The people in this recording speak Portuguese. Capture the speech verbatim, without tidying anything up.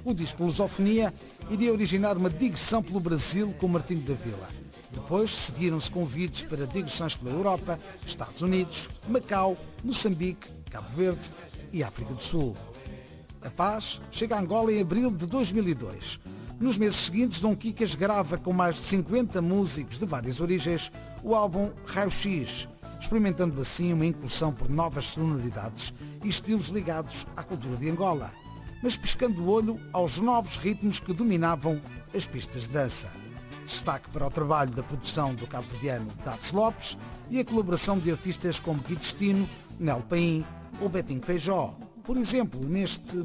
O disco Lusofonia iria originar uma digressão pelo Brasil com Martinho da Vila. Depois seguiram-se convites para digressões pela Europa, Estados Unidos, Macau, Moçambique, Cabo Verde e África do Sul. A Paz chega a Angola em abril de dois mil e dois. Nos meses seguintes, Dom Kikas grava com mais de cinquenta músicos de várias origens o álbum Raio X, experimentando assim uma incursão por novas sonoridades e estilos ligados à cultura de Angola, mas piscando o olho aos novos ritmos que dominavam as pistas de dança. Destaque para o trabalho da produção do cabo-verdiano Davis Lopes e a colaboração de artistas como Gui Destino, Nel Paim ou Betinho Feijó. Por exemplo, neste